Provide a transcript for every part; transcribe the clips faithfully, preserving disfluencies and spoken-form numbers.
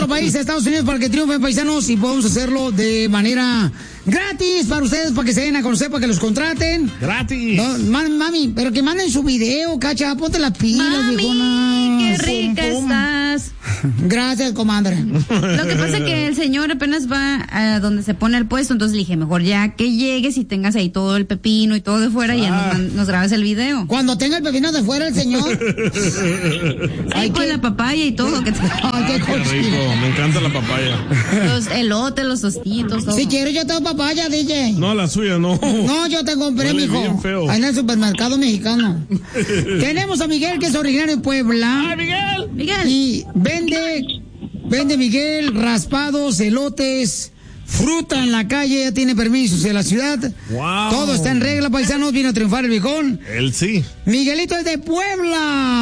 otro país, a Estados Unidos, para que triunfen, paisanos, y podemos hacerlo de manera gratis para ustedes, para que se den a conocer, para que los contraten. ¡Gratis! No, man, mami, pero que manden su video, cacha, ponte las pilas, mami, viejona. qué rica pum, pum. estás. Gracias, comadre. Lo que pasa es que el señor apenas va a donde se pone el puesto, entonces le dije, mejor ya que llegues y tengas ahí todo el pepino y todo de fuera, ah. y ya nos, nos grabes el video. Cuando tenga el pepino de fuera el señor. Ahí con que... la papaya y todo. Que te... Ay, qué, qué rico, me encanta la papaya. Los elotes, los tostitos, todo. Si quieres yo tengo papaya, D J. No, la suya no. No, yo te compré, Huele mijo. bien feo. Ahí en el supermercado mexicano. Tenemos a Miguel, que es originario de Puebla. ¡Ay, Miguel! Miguel. Y vende, vende Miguel raspados, elotes, fruta en la calle, ya tiene permisos de la ciudad. Wow. Todo está en regla, paisanos, vino a triunfar el viejón. Él sí. Miguelito es de Puebla.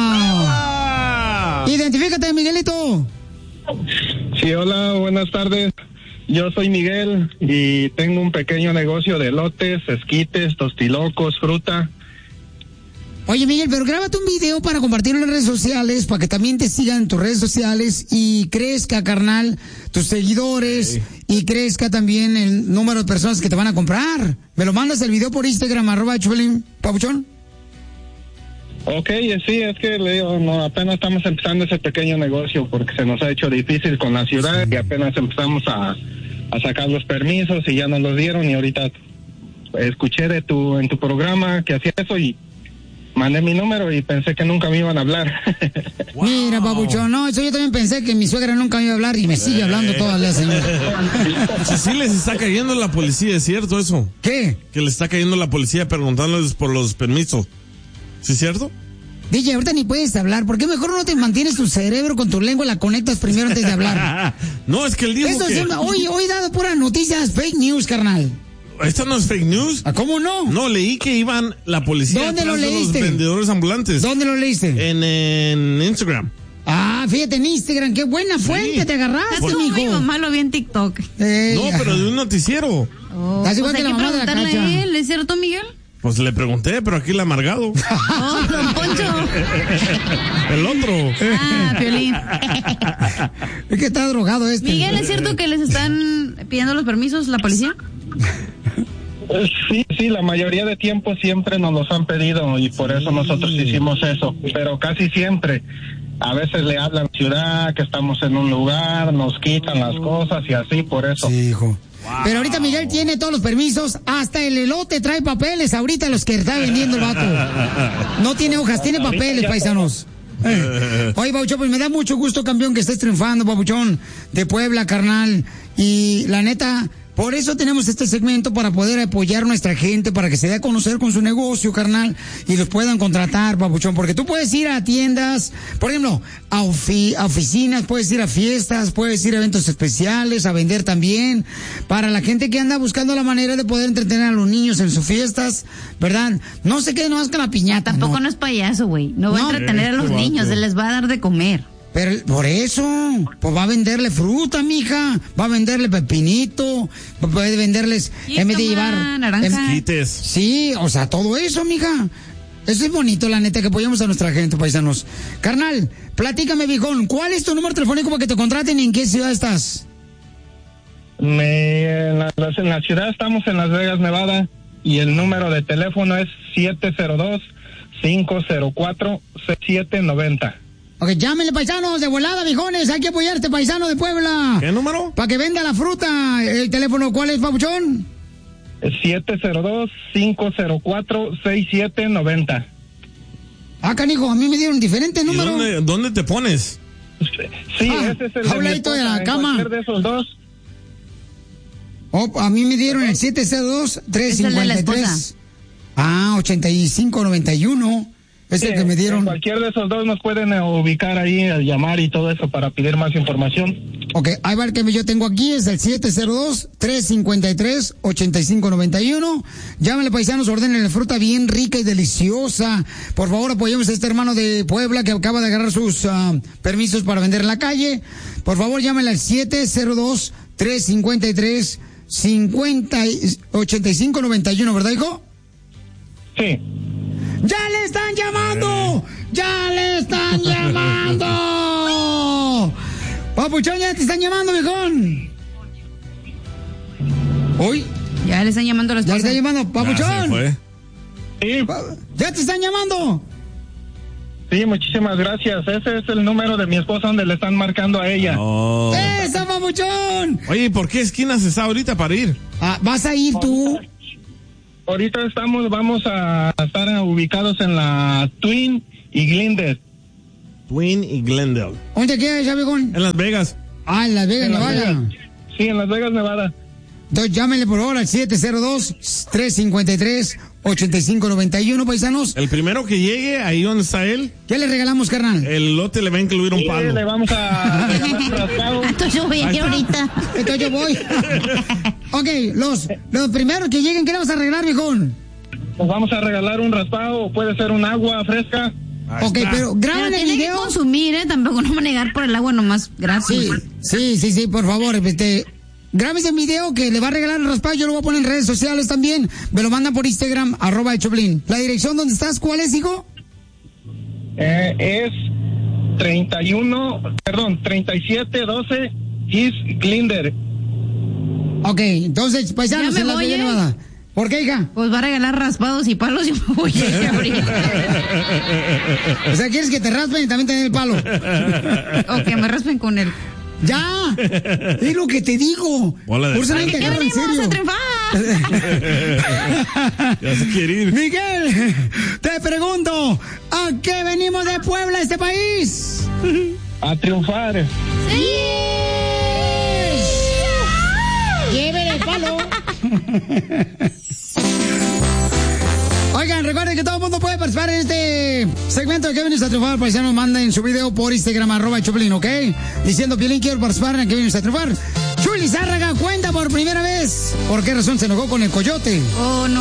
Ah. Identifícate, Miguelito. Sí, hola, buenas tardes. Yo soy Miguel y tengo un pequeño negocio de elotes, esquites, tostilocos, fruta. Oye, Miguel, pero grábate un video para compartirlo en las redes sociales, para que también te sigan en tus redes sociales y crezca, carnal, tus seguidores, sí. Y crezca también el número de personas que te van a comprar. ¿Me lo mandas el video por Instagram, arroba Chuelín, Papuchón? Ok, sí, es que le digo, no, apenas estamos empezando ese pequeño negocio porque se nos ha hecho difícil con la ciudad y apenas empezamos a, a sacar los permisos y ya nos los dieron y ahorita escuché de tu en tu programa que hacía eso y mandé mi número y pensé que nunca me iban a hablar. Wow. Mira, Papuchón, no, eso yo también pensé que mi suegra nunca me iba a hablar y me sigue hablando todas las señoras. Sí, sí les está cayendo la policía, ¿es cierto eso? ¿Qué? Que le está cayendo la policía preguntándoles por los permisos. ¿Sí es cierto? D J, ahorita ni puedes hablar. ¿Por qué mejor no te mantienes tu cerebro con tu lengua y la conectas primero antes de hablar? No, es que él dijo Eso que... Es, hoy, hoy he dado puras noticias fake news, carnal. ¿Esta no es fake news? ¿Cómo no? No, leí que iban la policía ¿Dónde lo atrás de leíste? los vendedores ambulantes. ¿Dónde lo leíste? En, en Instagram. Ah, fíjate en Instagram, qué buena fuente sí. te agarraste, Por... mijo. Mi mamá lo vi en TikTok. Eh, no, pero de un noticiero. Oh, pues igual que la mamá de la Cacha. A él, ¿es cierto, Miguel? Pues le pregunté, pero aquí el amargado. Oh, don Poncho. El otro. Ah, Piolín. Es que está drogado este. Miguel, ¿es cierto que les están pidiendo los permisos la policía? Sí, sí, la mayoría de tiempo siempre nos los han pedido y por eso nosotros hicimos eso, pero casi siempre. A veces le hablan ciudad, que estamos en un lugar, nos quitan las cosas y así, por eso. Sí, hijo. Wow. Pero ahorita Miguel tiene todos los permisos, hasta el elote trae papeles, ahorita los que está vendiendo el vato. No tiene hojas, tiene papeles, paisanos. Eh. Oye, Papuchón, pues me da mucho gusto, campeón, que estés triunfando, Papuchón, de Puebla, carnal. Y la neta, por eso tenemos este segmento, para poder apoyar a nuestra gente, para que se dé a conocer con su negocio, carnal, y los puedan contratar, Papuchón, porque tú puedes ir a tiendas, por ejemplo, a, ofi- a oficinas, puedes ir a fiestas, puedes ir a eventos especiales, a vender también, para la gente que anda buscando la manera de poder entretener a los niños en sus fiestas, ¿verdad? No se queden nomás con la piñata. Tampoco no, no es payaso, güey, no va no, a entretener a los eh, niños, se les va a dar de comer. Pero por eso, pues va a venderle fruta, mija, va a venderle pepinito, puede venderles, y en vez de llevar naranja. En, sí, o sea, todo eso, mija. Eso es bonito, la neta, que apoyamos a nuestra gente, paisanos. Carnal, platícame, viejón, ¿cuál es tu número telefónico para que te contraten y en qué ciudad estás? Me, en, la, en la ciudad estamos en Las Vegas, Nevada, y el número de teléfono es siete cero dos, cinco cero cuatro, seis siete nueve cero. Ok, llámenle, paisanos, de volada, viejones, hay que apoyarte, paisano de Puebla. ¿Qué número? Para que venda la fruta. El teléfono, ¿cuál es, Papuchón? siete cero dos, cinco cero cuatro, seis siete nueve cero. Ah, canijo, a mí me dieron diferente número. ¿Dónde, ¿Dónde te pones? Sí, ah, ese es el habladito de, de la cama. De esos dos. Oh, a mí me dieron el siete cero dos, tres cinco tres. Ah, ochenta y cinco noventa y uno. Es sí, el que me dieron. Cualquier de esos dos nos pueden ubicar ahí, al llamar y todo eso para pedir más información. Ok, ahí va el que yo tengo aquí, es el siete cero dos, tres cinco tres, ocho cinco nueve uno. Llámenle, paisanos, ordenen la fruta bien rica y deliciosa. Por favor, apoyemos a este hermano de Puebla que acaba de agarrar sus uh, permisos para vender en la calle. Por favor, llámenle al siete cero dos, tres cinco tres, ocho cinco nueve uno, ¿verdad, hijo? Sí. ¡Ya le están llamando! ¡Ya le están llamando! papuchón, ya te están llamando, viejón. Uy. Ya le están llamando a las Ya le están llamando, papuchón. fue. Sí, Ya te están llamando. sí, muchísimas gracias. Ese es el número de mi esposa donde le están marcando a ella. Oh. ¡Esa, papuchón! Oye, ¿y por qué esquinas está ahorita para ir? Ah, ¿vas a ir tú? Ahorita estamos, vamos a estar ubicados en la Twin y Glendale. Twin y Glendale. ¿Dónde queda ya, viejón? En Las Vegas. Ah, en Las Vegas, En Las Nevada. Vegas. Sí, en Las Vegas, Nevada. Entonces llámenle por ahora al siete cero dos, tres cinco tres, ocho cinco nueve uno, paisanos. El primero que llegue, ahí donde está él, ¿Qué le regalamos, carnal? el lote le va a incluir un Sí, palo. le vamos a regalar un raspado. Entonces yo voy Ahí aquí está. ahorita. Entonces yo voy. Ok, los, los primeros que lleguen, ¿qué le vamos a arreglar, viejón? Nos vamos a regalar un raspado, o puede ser un agua fresca. Ahí Ok, está. pero Pero graben el tiene que video. consumir, ¿eh? Tampoco no me negar por el agua nomás gratis. Sí, sí, sí, sí, por favor, este... Grabe ese video que le va a regalar el raspado, yo lo voy a poner en redes sociales también. Me lo mandan por Instagram, arroba el Choplin. ¿La dirección donde estás cuál es, hijo? Eh, es treinta y uno, perdón, treinta y siete doce East Glendale. Ok, entonces, paisanos, Ya me en la voy, Vegas, ¿eh? Nevada. ¿Por qué, hija? Pues va a regalar raspados y palos y me voy a ir ahorita. O sea, ¿quieres que te raspen y también te den el palo? O que me raspen con él. ¡Ya! Es lo que te digo. Bola de Por eso sal. nadie te ¿Qué agarra en venimos serio. a triunfar? Ya se quiere ir. Miguel, te pregunto, ¿a qué venimos de Puebla, este país? A triunfar. ¡Lleven el palo! Oigan, recuerden que todo el mundo puede participar en este segmento de Que Vienes a Triunfar. Paisanos, manden su video por Instagram, arroba el Choplin, ¿ok? Diciendo, Piolín, quiero participar en Que Vienes a Triunfar. Chuli Zárraga cuenta por primera vez. ¿Por qué razón se enojó con el coyote? Oh, no.